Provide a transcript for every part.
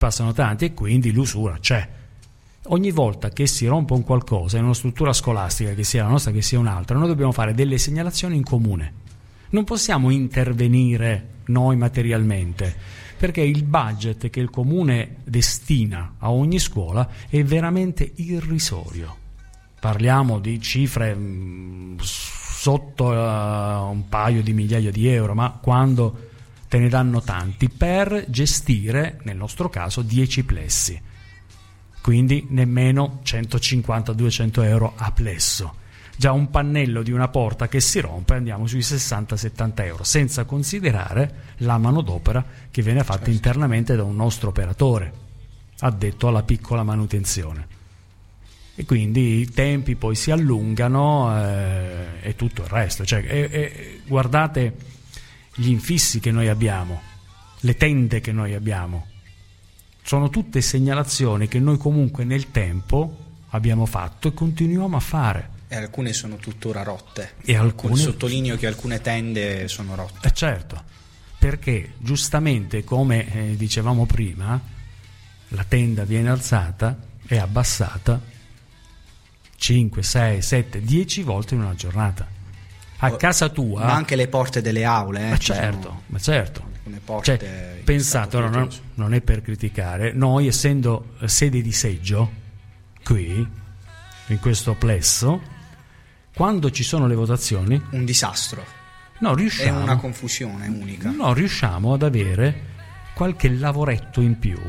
passano tanti e quindi l'usura c'è. Ogni volta che si rompe un qualcosa in una struttura scolastica, che sia la nostra che sia un'altra, noi dobbiamo fare delle segnalazioni in comune. Non possiamo intervenire noi materialmente, perché il budget che il comune destina a ogni scuola è veramente irrisorio. Parliamo di cifre sotto un paio di migliaia di euro, ma quando te ne danno tanti per gestire, nel nostro caso, 10 plessi, quindi nemmeno 150-200 euro a plesso. Già un pannello di una porta che si rompe andiamo sui 60-70 euro, senza considerare la manodopera che viene fatta internamente da un nostro operatore addetto alla piccola manutenzione, e quindi i tempi poi si allungano e tutto il resto. Guardate gli infissi che noi abbiamo, le tende che noi abbiamo, sono tutte segnalazioni che noi comunque nel tempo abbiamo fatto e continuiamo a fare. E alcune sono tuttora rotte. E alcune... Sottolineo che alcune tende sono rotte. Certo, perché giustamente, come dicevamo prima, la tenda viene alzata e abbassata 5, 6, 7, 10 volte in una giornata. A casa tua... Ma anche le porte delle aule. Ma certo. Alcune porte pensate, non è per criticare, noi essendo sede di seggio qui, in questo plesso, quando ci sono le votazioni, un disastro. È una confusione unica. No, riusciamo ad avere qualche lavoretto in più,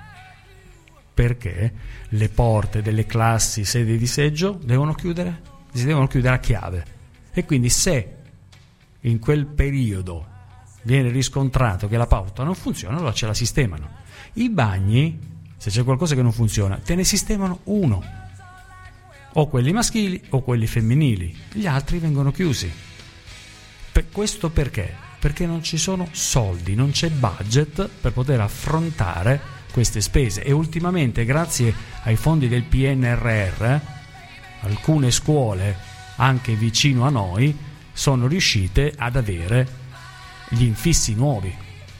perché le porte delle classi sede di seggio si devono chiudere a chiave, e quindi se in quel periodo viene riscontrato che la porta non funziona, allora ce la sistemano. I bagni, se c'è qualcosa che non funziona, te ne sistemano uno, o quelli maschili o quelli femminili, gli altri vengono chiusi. Questo perché? Perché non ci sono soldi, non c'è budget per poter affrontare queste spese, e ultimamente, grazie ai fondi del PNRR, alcune scuole anche vicino a noi sono riuscite ad avere gli infissi nuovi.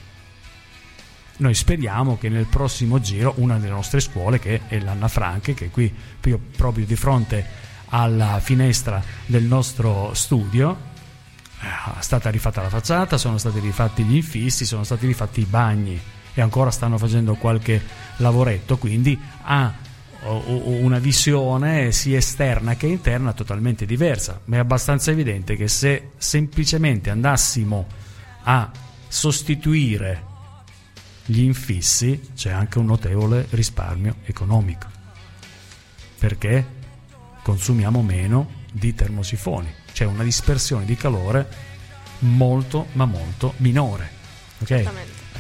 Noi speriamo che nel prossimo giro una delle nostre scuole, che è l'Anna Frank, che è qui proprio di fronte alla finestra del nostro studio, è stata rifatta la facciata, sono stati rifatti gli infissi, sono stati rifatti i bagni, e ancora stanno facendo qualche lavoretto, quindi ha una visione sia esterna che interna totalmente diversa. Ma è abbastanza evidente che se semplicemente andassimo a sostituire gli infissi, c'è anche un notevole risparmio economico, perché consumiamo meno di termosifoni, c'è una dispersione di calore molto ma molto minore. Ok?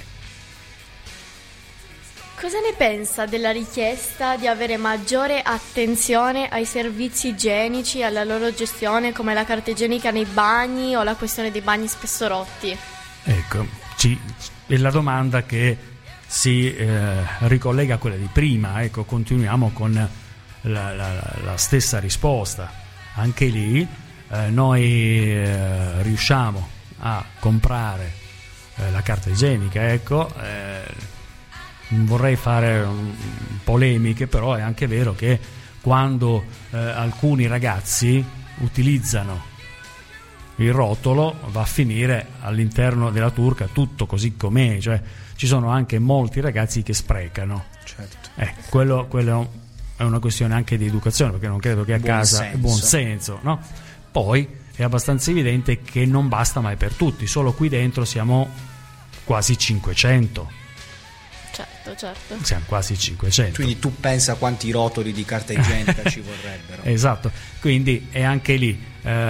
Cosa ne pensa della richiesta di avere maggiore attenzione ai servizi igienici e alla loro gestione, come la carta igienica nei bagni o la questione dei bagni spesso rotti? Ecco, è la domanda che si ricollega a quella di prima. Ecco, continuiamo con la stessa risposta. Anche lì noi riusciamo a comprare la carta igienica, ecco. Non vorrei fare polemiche, però è anche vero che quando alcuni ragazzi utilizzano il rotolo, va a finire all'interno della turca tutto così com'è, cioè ci sono anche molti ragazzi che sprecano. Certo. Quello è una questione anche di educazione, perché non credo che a casa è buon senso, no? Poi è abbastanza evidente che non basta mai per tutti, solo qui dentro siamo quasi 500. Certo. Siamo quasi 500. Quindi tu pensa quanti rotoli di carta igienica ci vorrebbero. Esatto, quindi è anche lì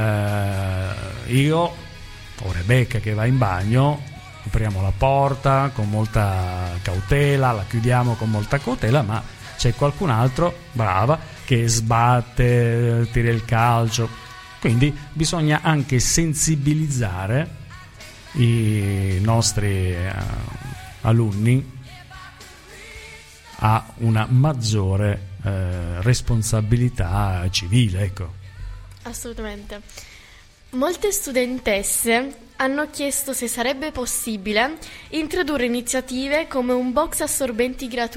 io o Rebecca che va in bagno, apriamo la porta con molta cautela, la chiudiamo con molta cautela, ma c'è qualcun altro, brava, che sbatte, tira il calcio. Quindi bisogna anche sensibilizzare i nostri alunni a una maggiore responsabilità civile, ecco. Assolutamente. Molte studentesse hanno chiesto se sarebbe possibile introdurre iniziative come un box assorbenti gratuito